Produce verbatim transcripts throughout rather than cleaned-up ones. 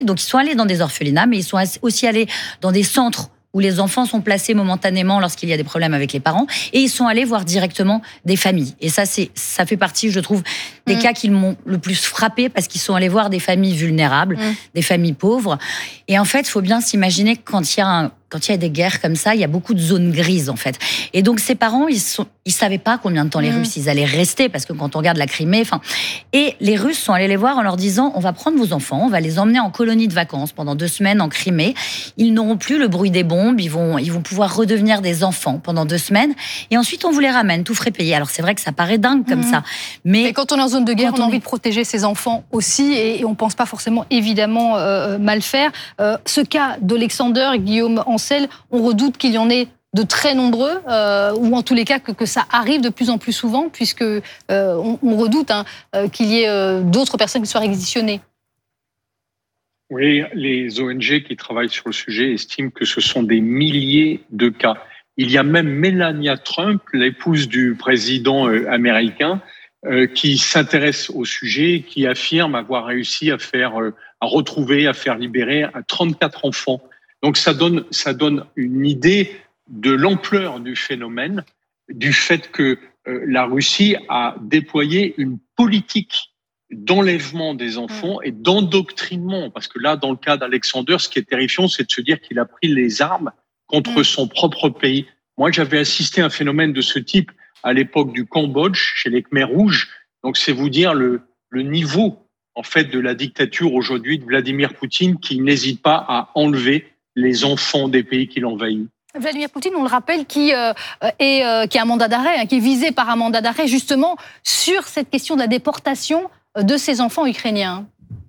Donc ils sont allés dans des orphelinats, mais ils sont aussi allés dans des centres où les enfants sont placés momentanément lorsqu'il y a des problèmes avec les parents, et ils sont allés voir directement des familles. Et ça, c'est, ça fait partie, je trouve, des mmh. cas qui m'ont le plus frappé, parce qu'ils sont allés voir des familles vulnérables, mmh. des familles pauvres. Et en fait, il faut bien s'imaginer que quand il y a un, quand il y a des guerres comme ça, il y a beaucoup de zones grises, en fait. Et donc, ces parents, ils sont, ils savaient pas combien de temps les mmh. Russes, ils allaient rester, parce que quand on regarde la Crimée, enfin, et les Russes sont allés les voir en leur disant, on va prendre vos enfants, on va les emmener en colonie de vacances pendant deux semaines en Crimée. Ils n'auront plus le bruit des bombes, ils vont, ils vont pouvoir redevenir des enfants pendant deux semaines. Et ensuite, on vous les ramène, tout frais payé. Alors, c'est vrai que ça paraît dingue comme mmh. ça. Mais et quand on est en zone de guerre, on a envie est... de protéger ses enfants aussi, et, et on pense pas forcément, évidemment, euh, mal faire. Euh, ce cas d'Alexander, Guillaume Ancel, on redoute qu'il y en ait de très nombreux, euh, ou en tous les cas que, que ça arrive de plus en plus souvent, puisque euh, on, on redoute hein, euh, qu'il y ait euh, d'autres personnes qui soient réquisitionnées. Oui, les O N G qui travaillent sur le sujet estiment que ce sont des milliers de cas. Il y a même Melania Trump, l'épouse du président euh, américain, euh, qui s'intéresse au sujet, qui affirme avoir réussi à faire, euh, à retrouver, à faire libérer trente-quatre enfants. Donc ça donne, ça donne une idée de l'ampleur du phénomène, du fait que euh, la Russie a déployé une politique d'enlèvement des enfants et d'endoctrinement. Parce que là, dans le cas d'Alexander, ce qui est terrifiant, c'est de se dire qu'il a pris les armes contre mmh. son propre pays. Moi, j'avais assisté à un phénomène de ce type à l'époque du Cambodge, chez les Khmers rouges. Donc c'est vous dire le, le niveau en fait de la dictature aujourd'hui de Vladimir Poutine, qui n'hésite pas à enlever les enfants des pays qu'il envahit. Vladimir Poutine, on le rappelle, qui, euh, est, euh, qui a un mandat d'arrêt, hein, qui est visé par un mandat d'arrêt justement sur cette question de la déportation de ces enfants ukrainiens.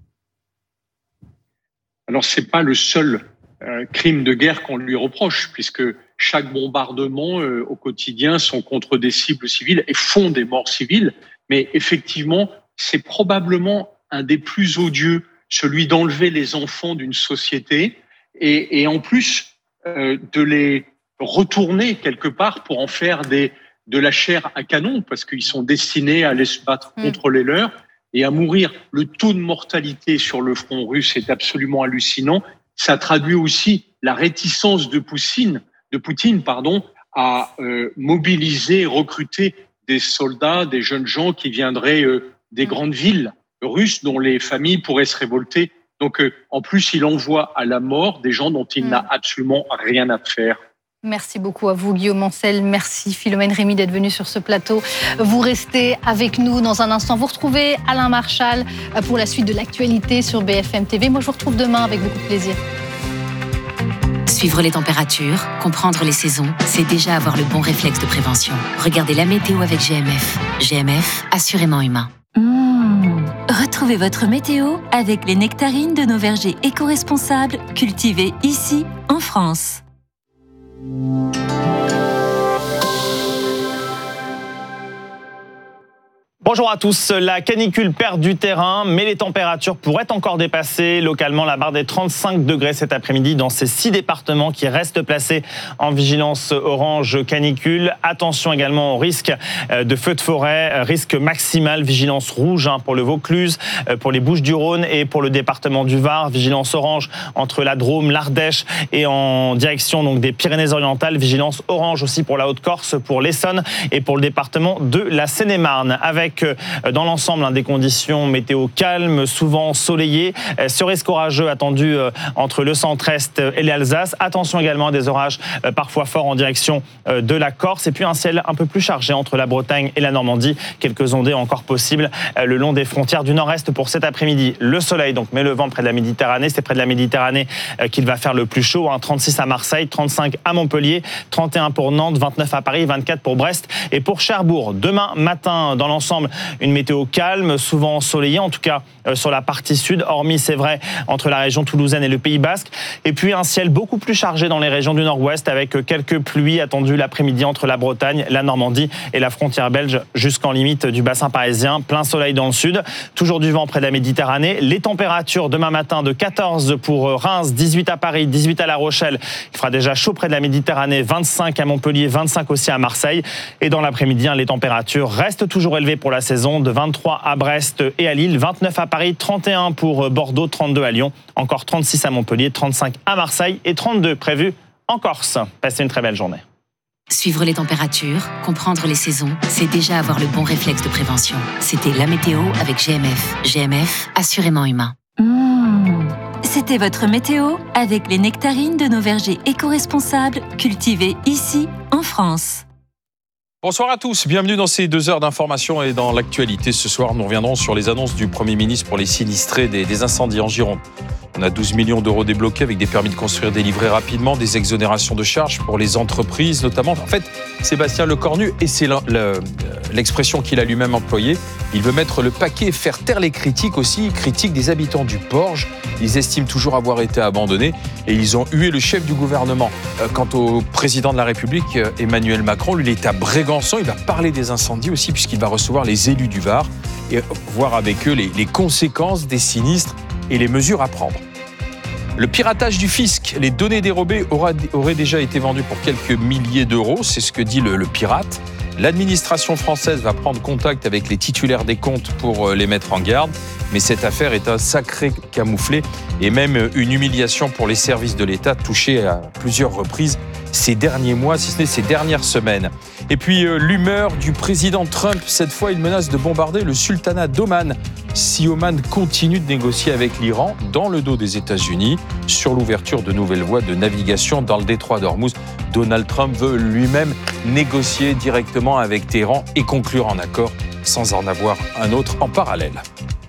Alors, ce n'est pas le seul euh, crime de guerre qu'on lui reproche, puisque chaque bombardement euh, au quotidien sont contre des cibles civiles et font des morts civiles. Mais effectivement, c'est probablement un des plus odieux, celui d'enlever les enfants d'une société et, et en plus euh, de les retourner quelque part pour en faire des, de la chair à canon, parce qu'ils sont destinés à aller se battre mmh. contre les leurs et à mourir. Le taux de mortalité sur le front russe est absolument hallucinant. Ça traduit aussi la réticence de Poutine, de Poutine pardon, à euh, mobiliser, recruter des soldats, des jeunes gens qui viendraient euh, des grandes villes russes dont les familles pourraient se révolter. Donc, euh, en plus, il envoie à la mort des gens dont il mmh. n'a absolument rien à faire. Merci beaucoup à vous, Guillaume Ancel. Merci, Philomène Rémy, d'être venue sur ce plateau. Vous restez avec nous dans un instant. Vous retrouvez Alain Marchal pour la suite de l'actualité sur B F M T V. Moi, je vous retrouve demain avec beaucoup de plaisir. Suivre les températures, comprendre les saisons, c'est déjà avoir le bon réflexe de prévention. Regardez la météo avec G M F. G M F, assurément humain. Mmh. Retrouvez votre météo avec les nectarines de nos vergers éco-responsables cultivés ici, en France. Bonjour à tous. La canicule perd du terrain, mais les températures pourraient encore dépasser localement la barre des trente-cinq degrés cet après-midi dans ces six départements qui restent placés en vigilance orange canicule. Attention également au risque de feux de forêt, risque maximal, vigilance rouge pour le Vaucluse, pour les Bouches-du-Rhône et pour le département du Var. Vigilance orange entre la Drôme, l'Ardèche et en direction donc des Pyrénées-Orientales. Vigilance orange aussi pour la Haute-Corse, pour l'Essonne et pour le département de la Seine-et-Marne. Avec dans l'ensemble des conditions météo calmes, souvent ensoleillées. Ce risque orageux attendu entre le centre-est et l'Alsace. Attention également à des orages parfois forts en direction de la Corse. Et puis un ciel un peu plus chargé entre la Bretagne et la Normandie. Quelques ondées encore possibles le long des frontières du nord-est pour cet après-midi. Le soleil, donc, mais le vent près de la Méditerranée. C'est près de la Méditerranée qu'il va faire le plus chaud. trente-six à Marseille, trente-cinq à Montpellier, trente et un pour Nantes, vingt-neuf à Paris, vingt-quatre pour Brest et pour Cherbourg. Demain matin, dans l'ensemble, une météo calme, souvent ensoleillée, en tout cas euh, sur la partie sud, hormis, c'est vrai, entre la région toulousaine et le Pays Basque. Et puis un ciel beaucoup plus chargé dans les régions du nord-ouest, avec quelques pluies attendues l'après-midi entre la Bretagne, la Normandie et la frontière belge, jusqu'en limite du bassin parisien. Plein soleil dans le sud, toujours du vent près de la Méditerranée. Les températures demain matin de quatorze pour Reims, dix-huit à Paris, dix-huit à La Rochelle. Il fera déjà chaud près de la Méditerranée, vingt-cinq à Montpellier, vingt-cinq aussi à Marseille. Et dans l'après-midi, hein, les températures restent toujours élevées pour la saison, de vingt-trois à Brest et à Lille, vingt-neuf à Paris, trente et un pour Bordeaux, trente-deux à Lyon, encore trente-six à Montpellier, trente-cinq à Marseille et trente-deux prévus en Corse. Passez une très belle journée. Suivre les températures, comprendre les saisons, c'est déjà avoir le bon réflexe de prévention. C'était la météo avec G M F. G M F, assurément humain. Mmh. C'était votre météo avec les nectarines de nos vergers éco-responsables cultivés ici en France. Bonsoir à tous, bienvenue dans ces deux heures d'information et dans l'actualité. Ce soir, nous reviendrons sur les annonces du Premier ministre pour les sinistrés des, des incendies en Gironde. On a douze millions d'euros débloqués avec des permis de construire délivrés rapidement, des exonérations de charges pour les entreprises notamment. En fait, Sébastien Lecornu, et c'est l'expression qu'il a lui-même employée, il veut mettre le paquet et faire taire les critiques aussi, critiques des habitants du Porge. Ils estiment toujours avoir été abandonnés et ils ont hué le chef du gouvernement. Quant au président de la République, Emmanuel Macron, lui, il est à Brégançon. Il va parler des incendies aussi puisqu'il va recevoir les élus du Var et voir avec eux les, les conséquences des sinistres et les mesures à prendre. Le piratage du fisc, les données dérobées aura, auraient déjà été vendues pour quelques milliers d'euros, c'est ce que dit le, le pirate. L'administration française va prendre contact avec les titulaires des comptes pour les mettre en garde, mais cette affaire est un sacré camouflet et même une humiliation pour les services de l'État touchés à plusieurs reprises ces derniers mois, si ce n'est ces dernières semaines. Et puis euh, l'humeur du président Trump, cette fois il menace de bombarder le sultanat d'Oman si Oman continue de négocier avec l'Iran dans le dos des États-Unis sur l'ouverture de nouvelles voies de navigation dans le détroit d'Ormuz. Donald Trump veut lui-même négocier directement avec Téhéran et conclure un accord sans en avoir un autre en parallèle.